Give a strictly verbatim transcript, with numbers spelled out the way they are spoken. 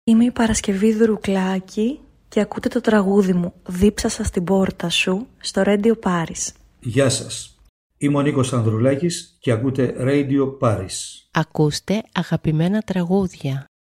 Είμαι η Παρασκευή Δουρουκλάκη και ακούτε το τραγούδι μου «Δίψασα στην πόρτα σου» στο Radio Paris. Γεια σας. Είμαι ο Νίκος Ανδρουλάκης και ακούτε Radio Paris. Ακούστε αγαπημένα τραγούδια.